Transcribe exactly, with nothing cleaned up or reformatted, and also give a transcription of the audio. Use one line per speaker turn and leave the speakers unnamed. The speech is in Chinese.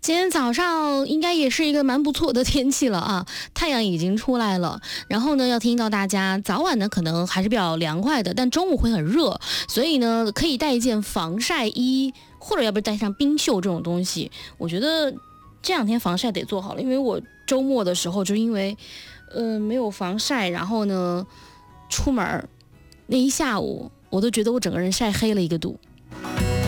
今天早上应该也是一个蛮不错的天气了啊，太阳已经出来了。然后呢，要提醒到大家，早晚呢可能还是比较凉快的，但中午会很热，所以呢可以带一件防晒衣，或者要不带上冰袖这种东西。我觉得这两天防晒得做好了，因为我周末的时候就因为呃没有防晒，然后呢出门那一下午我都觉得我整个人晒黑了一个度。